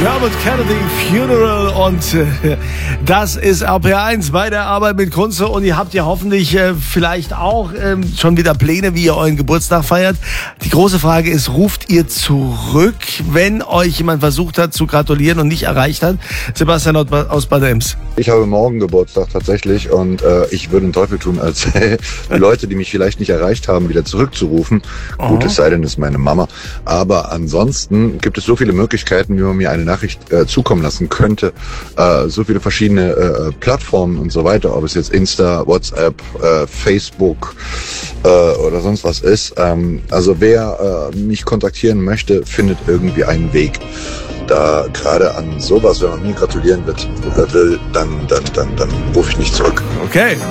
Dermot Kennedy Funeral und das ist RPR1 bei der Arbeit mit Kunze und ihr habt ja hoffentlich vielleicht auch schon wieder Pläne, wie ihr euren Geburtstag feiert. Die große Frage ist, ruft ihr zurück, wenn euch jemand versucht hat zu gratulieren und nicht erreicht hat? Sebastian aus Bad Ems. Ich habe morgen Geburtstag tatsächlich und ich würde den Teufel tun, als die Leute, die mich vielleicht nicht erreicht haben, wieder zurückzurufen. Oh. Gut, es sei denn, es ist meine Mama. Aber ansonsten gibt es so viele Möglichkeiten, wie man mir eine Nachricht zukommen lassen könnte. So viele verschiedene Plattformen und so weiter, ob es jetzt Insta, WhatsApp, Facebook oder sonst was ist. Also wer mich kontaktieren möchte, findet irgendwie einen Weg. Da gerade an sowas, wenn man mir gratulieren will, dann rufe ich nicht zurück. Okay.